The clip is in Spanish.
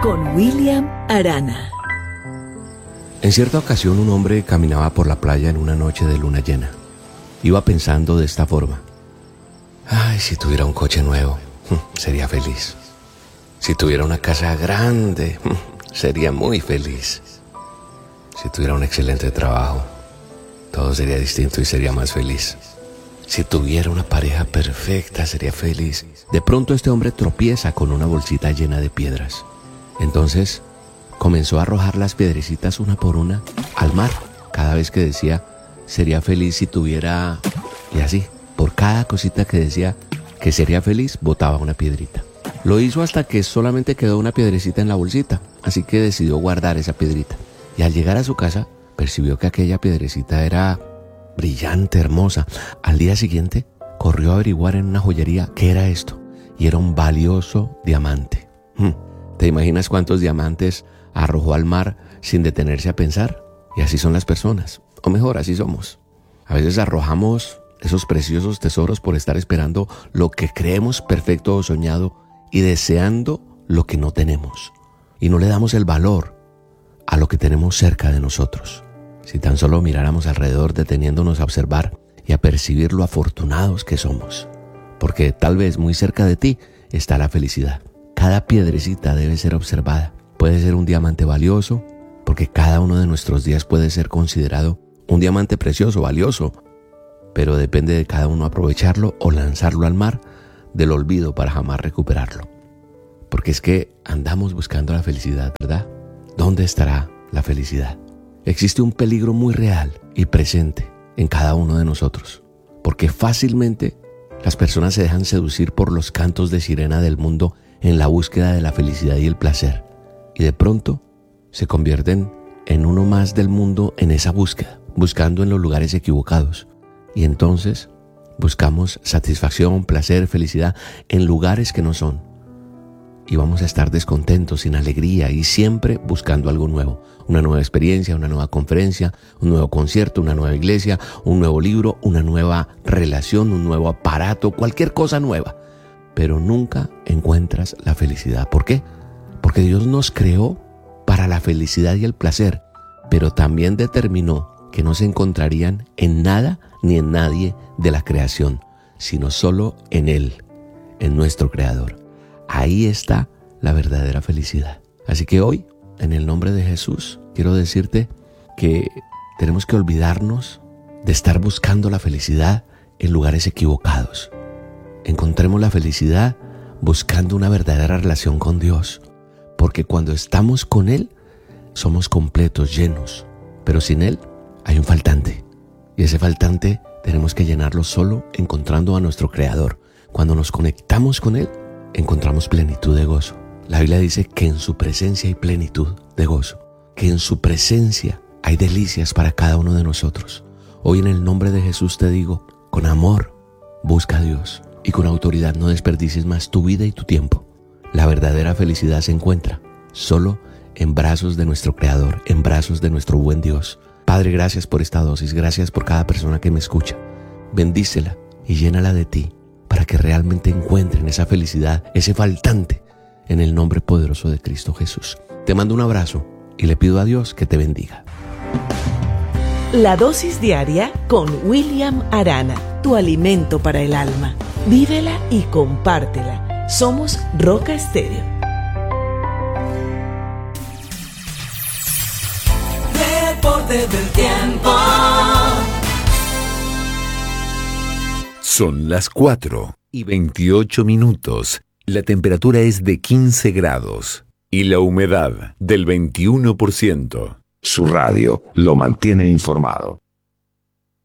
con William Arana. En cierta ocasión un hombre caminaba por la playa en una noche de luna llena. Iba pensando de esta forma: ay, si tuviera un coche nuevo, sería feliz. Si tuviera una casa grande, sería muy feliz. Si tuviera un excelente trabajo, todo sería distinto y sería más feliz. Si tuviera una pareja perfecta, sería feliz. De pronto este hombre tropieza con una bolsita llena de piedras. Entonces comenzó a arrojar las piedrecitas una por una al mar. Cada vez que decía, sería feliz si tuviera... Y así, por cada cosita que decía que sería feliz, botaba una piedrita. Lo hizo hasta que solamente quedó una piedrecita en la bolsita, así que decidió guardar esa piedrita. Y al llegar a su casa, percibió que aquella piedrecita era brillante, hermosa. Al día siguiente, corrió a averiguar en una joyería qué era esto, y era un valioso diamante. ¿Te imaginas cuántos diamantes arrojó al mar sin detenerse a pensar? Y así son las personas, o mejor, así somos. A veces arrojamos esos preciosos tesoros por estar esperando lo que creemos perfecto o soñado y deseando lo que no tenemos. Y no le damos el valor a lo que tenemos cerca de nosotros. Si tan solo miráramos alrededor deteniéndonos a observar y a percibir lo afortunados que somos. Porque tal vez muy cerca de ti está la felicidad. Cada piedrecita debe ser observada. Puede ser un diamante valioso, porque cada uno de nuestros días puede ser considerado un diamante precioso, valioso. Pero depende de cada uno aprovecharlo o lanzarlo al mar del olvido para jamás recuperarlo. Porque es que andamos buscando la felicidad, ¿verdad? ¿Dónde estará la felicidad? Existe un peligro muy real y presente en cada uno de nosotros, porque fácilmente las personas se dejan seducir por los cantos de sirena del mundo en la búsqueda de la felicidad y el placer, y de pronto se convierten en uno más del mundo en esa búsqueda, buscando en los lugares equivocados, y entonces buscamos satisfacción, placer, felicidad en lugares que no son, y vamos a estar descontentos, sin alegría y siempre buscando algo nuevo. Una nueva experiencia, una nueva conferencia, un nuevo concierto, una nueva iglesia, un nuevo libro, una nueva relación, un nuevo aparato, cualquier cosa nueva. Pero nunca encuentras la felicidad. ¿Por qué? Porque Dios nos creó para la felicidad y el placer, pero también determinó que no se encontrarían en nada ni en nadie de la creación, sino solo en Él, en nuestro Creador. Ahí está la verdadera felicidad. Así que hoy, en el nombre de Jesús, quiero decirte que tenemos que olvidarnos de estar buscando la felicidad en lugares equivocados. Encontremos la felicidad buscando una verdadera relación con Dios, porque cuando estamos con Él, somos completos, llenos, pero sin Él hay un faltante, y ese faltante tenemos que llenarlo solo encontrando a nuestro Creador. Cuando nos conectamos con Él, encontramos plenitud de gozo. La Biblia dice que en su presencia hay plenitud de gozo, que en su presencia hay delicias para cada uno de nosotros. Hoy en el nombre de Jesús te digo, con amor, busca a Dios y con autoridad no desperdicies más tu vida y tu tiempo. La verdadera felicidad se encuentra solo en brazos de nuestro Creador, en brazos de nuestro buen Dios. Padre, gracias por esta dosis, gracias por cada persona que me escucha. Bendícela y llénala de ti, para que realmente encuentren esa felicidad, ese faltante, en el nombre poderoso de Cristo Jesús. Te mando un abrazo y le pido a Dios que te bendiga. La dosis diaria con William Arana, tu alimento para el alma. Vívela y compártela. Somos Roca Estéreo. Deportes del tiempo. Son las 4:28. La temperatura es de 15 grados y la humedad del 21%. Su radio lo mantiene informado.